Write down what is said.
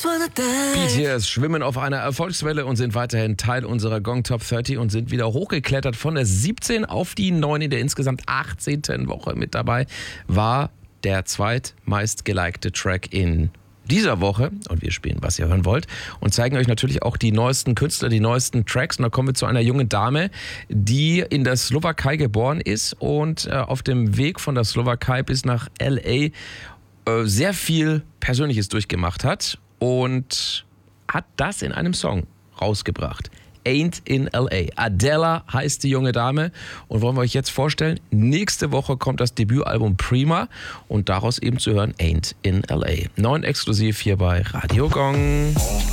BTS schwimmen auf einer Erfolgswelle und sind weiterhin Teil unserer Gong Top 30 und sind wieder hochgeklettert von der 17 auf die 9 in der insgesamt 18. Woche. Mit dabei war der zweitmeist gelikte Track in dieser Woche, und wir spielen, was ihr hören wollt, und zeigen euch natürlich auch die neuesten Künstler, die neuesten Tracks. Und da kommen wir zu einer jungen Dame, die in der Slowakei geboren ist und auf dem Weg von der Slowakei bis nach L.A. Sehr viel Persönliches durchgemacht hat und hat das in einem Song rausgebracht. Ain't in L.A. Adela heißt die junge Dame und wollen wir euch jetzt vorstellen, nächste Woche kommt das Debütalbum Prima und daraus eben zu hören Ain't in L.A. 9 exklusiv hier bei Radio Gong.